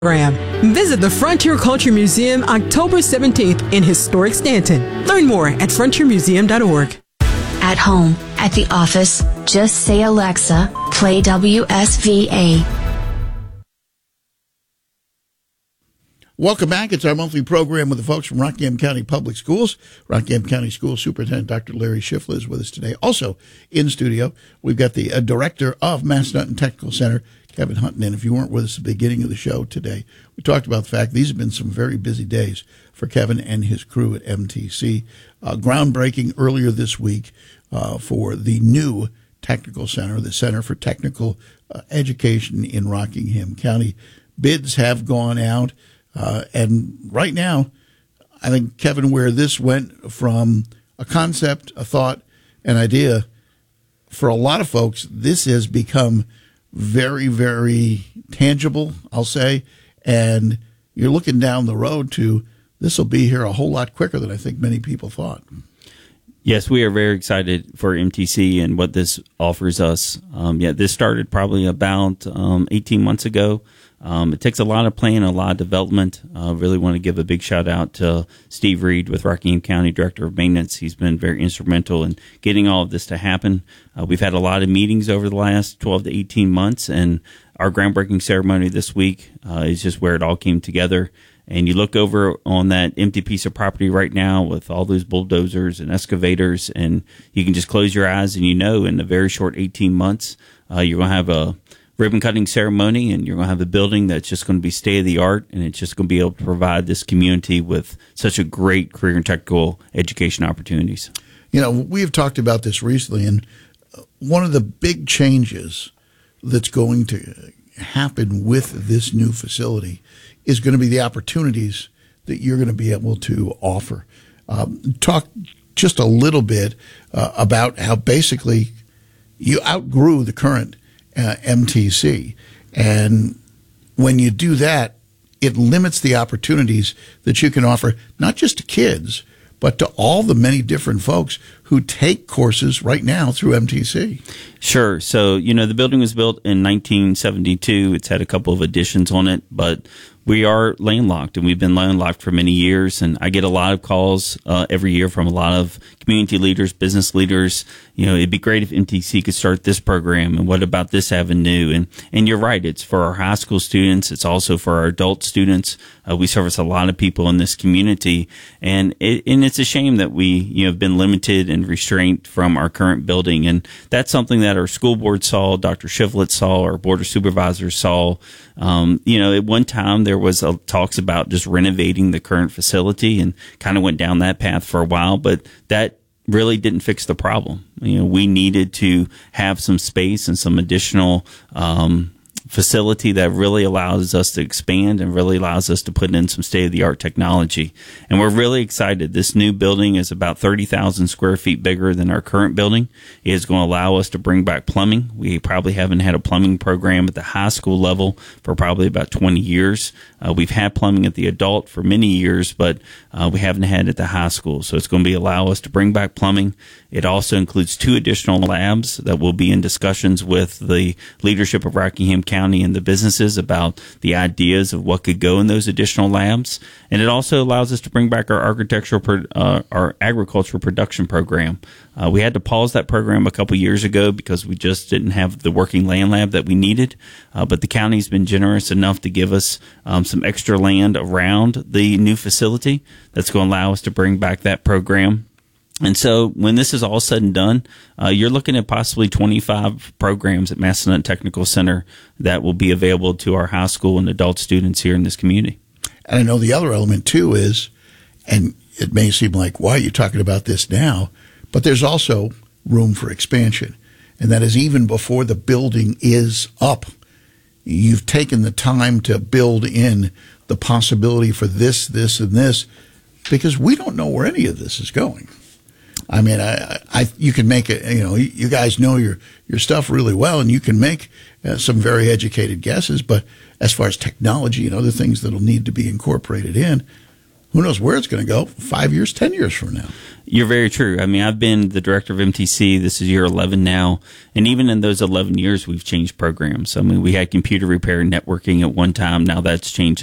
program. Visit the Frontier Culture Museum October 17th in historic Stanton. Learn more at frontiermuseum.org. At home, at the office, just say Alexa, play WSVA. Welcome back. It's our monthly program with the folks from Rockingham County Public Schools. Rockingham County School Superintendent Dr. Larry Schiffler is with us today. Also in studio, we've got the director of Massanutten Technical Center, Kevin Hunton. And if you weren't with us at the beginning of the show today, we talked about the fact these have been some very busy days for Kevin and his crew at MTC. Groundbreaking earlier this week for the new Technical Center, the Center for Technical Education in Rockingham County. Bids have gone out. And right now, I think, Kevin, where this went from a concept, a thought, an idea, for a lot of folks, this has become very, very tangible, I'll say. And you're looking down the road to this will be here a whole lot quicker than I think many people thought. Yes, we are very excited for MTC and what this offers us. This started probably about 18 months ago. It takes a lot of planning, a lot of development. Really want to give a big shout out to Steve Reed with Rockingham County Director of Maintenance. He's been very instrumental in getting all of this to happen. We've had a lot of meetings over the last 12 to 18 months, and our groundbreaking ceremony this week is just where it all came together. And you look over on that empty piece of property right now with all those bulldozers and excavators, and you can just close your eyes and you know in a very short 18 months, you're going to have a ribbon cutting ceremony, and you're going to have a building that's just going to be state of the art, and it's just going to be able to provide this community with such a great career and technical education opportunities. You know, we have talked about this recently, and one of the big changes that's going to happen with this new facility is going to be the opportunities that you're going to be able to offer. Talk just a little bit about how basically you outgrew the current MTC. And when you do that, it limits the opportunities that you can offer, not just to kids, but to all the many different folks who take courses right now through MTC. Sure. So, the building was built in 1972. It's had a couple of additions on it, but we are landlocked, and we've been landlocked for many years. And I get a lot of calls every year from a lot of community leaders, business leaders. It'd be great if MTC could start this program, and what about this avenue? And you're right. It's for our high school students. It's also for our adult students. We service a lot of people in this community, and it's a shame that we have been limited and restrained from our current building. And that's something that our school board saw, Dr. Shivlet saw, our board of supervisors saw. At one time there was talks about just renovating the current facility, and kind of went down that path for a while, but that really didn't fix the problem. We needed to have some space and some additional facility that really allows us to expand and really allows us to put in some state-of-the-art technology. And we're really excited. This new building is about 30,000 square feet bigger than our current building. It is going to allow us to bring back plumbing. We probably haven't had a plumbing program at the high school level for probably about 20 years. We've had plumbing at the adult for many years, but we haven't had it at the high school. So it's going to allow us to bring back plumbing. It also includes 2 additional labs that will be in discussions with the leadership of Rockingham County and the businesses about the ideas of what could go in those additional labs. And it also allows us to bring back our our agricultural production program. We had to pause that program a couple years ago because we just didn't have the working land lab that we needed. But the county's been generous enough to give us some extra land around the new facility that's going to allow us to bring back that program. And so when this is all said and done, you're looking at possibly 25 programs at Massanutten Technical Center that will be available to our high school and adult students here in this community. And I know the other element, too, is, and it may seem like, why are you talking about this now? But there's also room for expansion. And that is even before the building is up. You've taken the time to build in the possibility for this, and this, because we don't know where any of this is going. I mean, you can make it, you guys know your stuff really well, and you can make some very educated guesses. But as far as technology and other things that'll need to be incorporated in, who knows where it's going to go 5 years, 10 years from now. You're very true. I mean, I've been the director of MTC. This is year 11 now. And even in those 11 years, we've changed programs. I mean, we had computer repair and networking at one time. Now that's changed